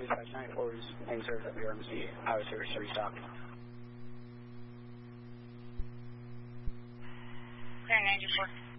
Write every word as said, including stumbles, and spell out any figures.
dispatch ninety-four is main service of your emergency highway service to restock. Clear ninety-four.